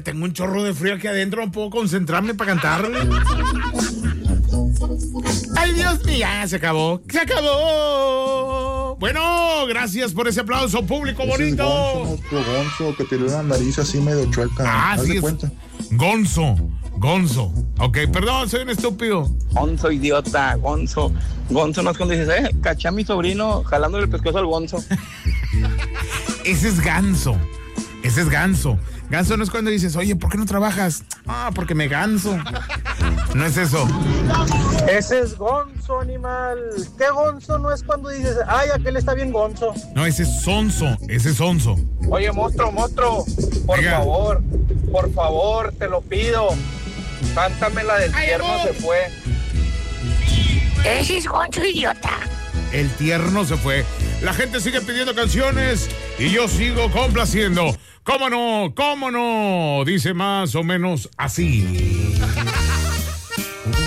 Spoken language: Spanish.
tengo un chorro de frío aquí adentro, no puedo concentrarme para cantarle. Ay, Dios mío, ya se acabó. ¡Se acabó! Bueno, gracias por ese aplauso, público bonito. Otro Gonzo que tiene una nariz así medio chueca. Ah, sí, es cuenta. Gonzo. Ok, perdón, soy un estúpido. Gonzo, idiota, Gonzo. Gonzo no es cuando dices, caché a mi sobrino jalándole el pescuezo al Gonzo. Ese es ganso. Ganso no es cuando dices, oye, ¿por qué no trabajas? Ah, porque me ganso. No es eso. Ese es gonzo, animal. ¿Qué gonzo no es cuando dices, ay, aquel está bien gonzo? No, ese es sonso. Oye, monstruo, Venga. por favor, te lo pido. Cántame la del tierno se fue. Ese es gonzo, idiota. El tierno se fue. La gente sigue pidiendo canciones y yo sigo complaciendo. ¿Cómo no? Dice más o menos así.